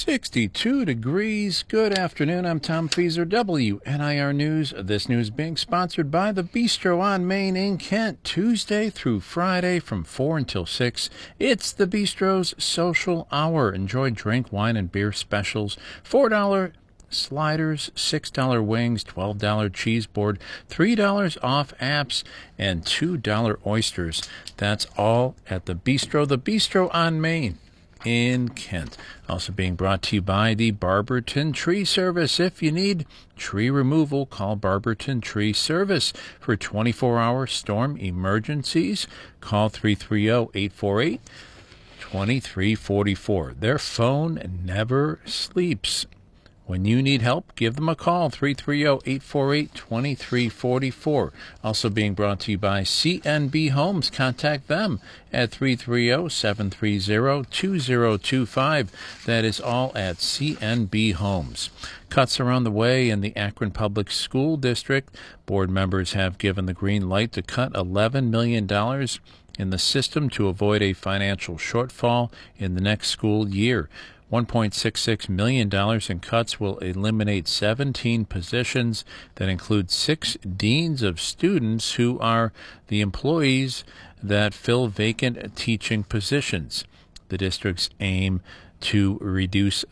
62 degrees. Good afternoon. I'm Tom Feaser, WNIR News. This news being sponsored by the Bistro on Main in Kent, Tuesday through Friday from 4 until 6. It's the Bistro's Social Hour. Enjoy drink, wine, and beer specials. $4 sliders, $6 wings, $12 cheese board, $3 off apps, and $2 oysters. That's all at the Bistro on Main in Kent. Also being brought to you by the Barberton Tree Service. If you need tree removal, call Barberton Tree Service. For 24-hour storm emergencies, call 330-848-2344. Their phone never sleeps. When you need help, give them a call, 330-848-2344. Also being brought to you by CNB Homes. Contact them at 330-730-2025. That is all at CNB Homes. Cuts are on the way in the Akron Public School District. Board members have given the green light to cut $11 million in the system to avoid a financial shortfall in the next school year. $1.66 million in cuts will eliminate 17 positions that include 6 deans of students who are the employees that fill vacant teaching positions. The district's aim to reduce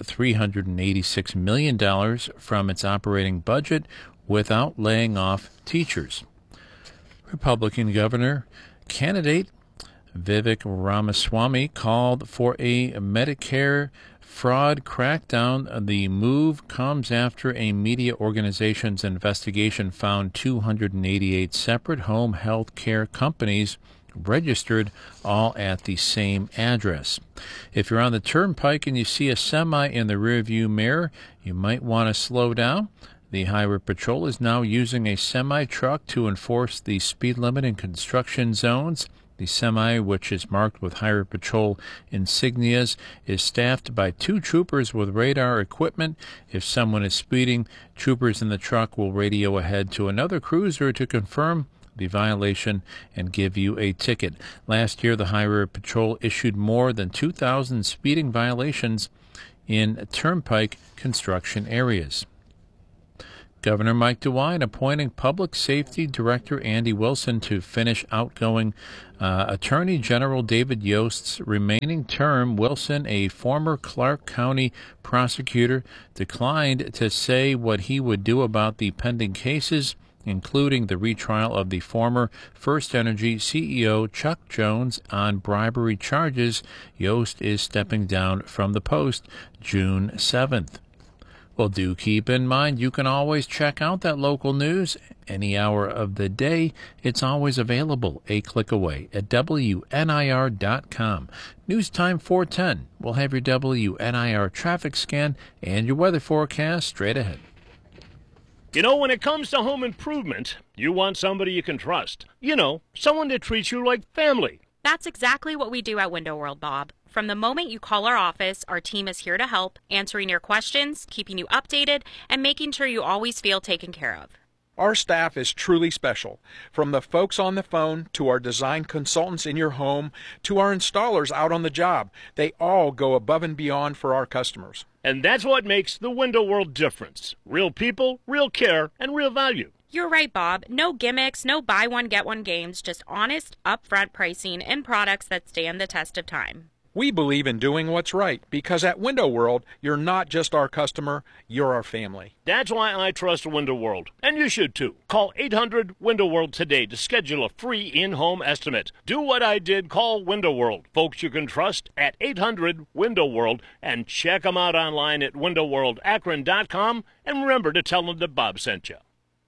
$386 million from its operating budget without laying off teachers. Republican governor candidate Vivek Ramaswamy called for a Medicare fraud crackdown. The move comes after a media organization's investigation found 288 separate home health care companies registered all at the same address. If you're on the turnpike and you see a semi in the rearview mirror, you might want to slow down. The Highway Patrol is now using a semi-truck to enforce the speed limit in construction zones. The semi, which is marked with Highway Patrol insignias, is staffed by 2 troopers with radar equipment. If someone is speeding, troopers in the truck will radio ahead to another cruiser to confirm the violation and give you a ticket. Last year, the Highway Patrol issued more than 2,000 speeding violations in turnpike construction areas. Governor Mike DeWine appointing Public Safety Director Andy Wilson to finish outgoing Attorney General David Yost's remaining term. Wilson, a former Clark County prosecutor, declined to say what he would do about the pending cases, including the retrial of the former First Energy CEO Chuck Jones on bribery charges. Yost is stepping down from the post June 7th. Well, do keep in mind you can always check out that local news any hour of the day. It's always available a click away at WNIR.com. News time 4:10. We'll have your WNIR traffic scan and your weather forecast straight ahead. You know, when it comes to home improvement, you want somebody you can trust. You know, someone that treats you like family. That's exactly what we do at Window World, Bob. From the moment you call our office, our team is here to help, answering your questions, keeping you updated, and making sure you always feel taken care of. Our staff is truly special. From the folks on the phone to our design consultants in your home to our installers out on the job, they all go above and beyond for our customers. And that's what makes the Window World difference. Real people, real care, and real value. You're right, Bob. No gimmicks, no buy one, get one games, just honest, upfront pricing and products that stand the test of time. We believe in doing what's right because at Window World, you're not just our customer, you're our family. That's why I trust Window World, and you should too. Call 800-WINDOW-WORLD today to schedule a free in-home estimate. Do what I did, call Window World. Folks you can trust at 800-WINDOW-WORLD, and check them out online at windowworldakron.com, and remember to tell them that Bob sent you.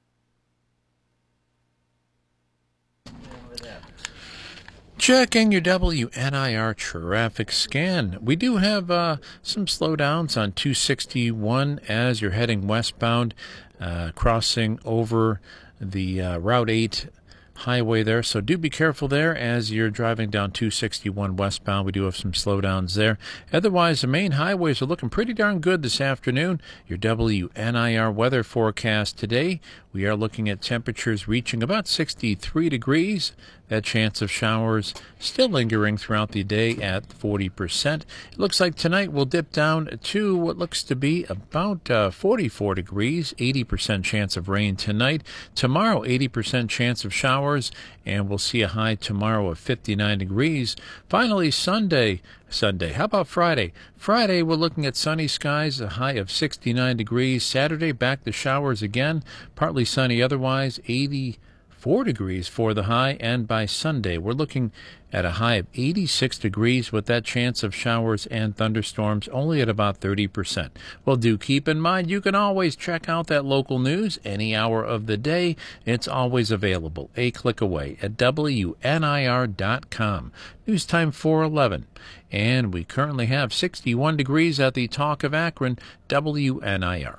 Checking your WNIR traffic scan. We do have some slowdowns on 261 as you're heading westbound, crossing over the Route 8 highway there. So do be careful there as you're driving down 261 westbound. We do have some slowdowns there. Otherwise, the main highways are looking pretty darn good this afternoon. Your WNIR weather forecast today. We are looking at temperatures reaching about 63 degrees. That chance of showers still lingering throughout the day at 40%. It looks like tonight will dip down to what looks to be about 44 degrees, 80% chance of rain tonight. Tomorrow, 80% chance of showers, and we'll see a high tomorrow of 59 degrees. Finally, Sunday. How about Friday? Friday, we're looking at sunny skies, a high of 69 degrees. Saturday, back to showers again, partly sunny otherwise, 84 degrees for the high. And by Sunday, we're looking at a high of 86 degrees with that chance of showers and thunderstorms only at about 30%. Well, do keep in mind you can always check out that local news any hour of the day. It's always available a click away at WNIR.com. News time 4:11. And we currently have 61 degrees at the Talk of Akron, WNIR.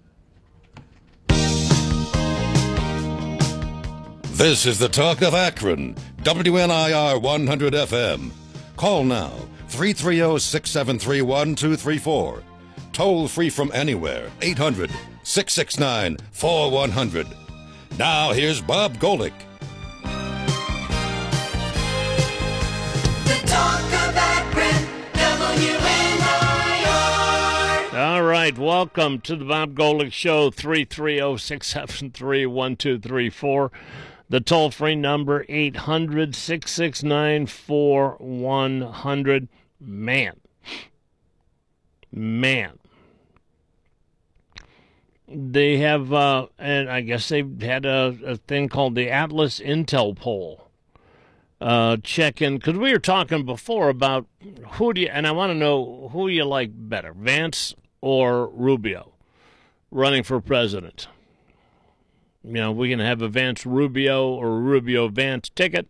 This is the Talk of Akron, WNIR 100 FM. Call now, 330-673-1234. Toll free from anywhere, 800-669-4100. Now here's Bob Golick. The Talk of Akron, WNIR. All right, welcome to the Bob Golick Show, 330-673-1234. The toll-free number, 800-669-4100. Man. They have, and I guess they've had a thing called the Atlas Intel Poll. Check in, because we were talking before about and I want to know who you like better, Vance or Rubio, running for president. You know, we can have a Vance Rubio or Rubio Vance ticket.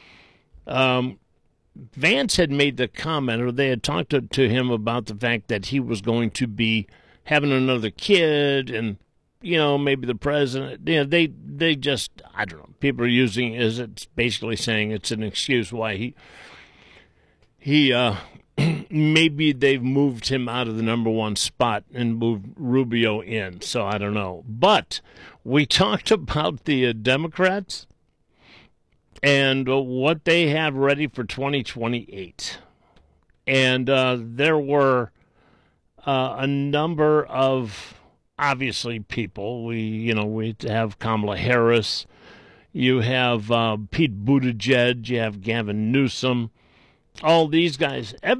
Vance had made the comment, or they had talked to him about the fact that he was going to be having another kid, and maybe the president. They just, I don't know. People are using it's basically saying it's an excuse why he maybe they've moved him out of the number one spot and moved Rubio in. So I don't know. But we talked about the Democrats and what they have ready for 2028. And there were a number of, obviously, people. We have Kamala Harris. You have Pete Buttigieg. You have Gavin Newsom. All these guys.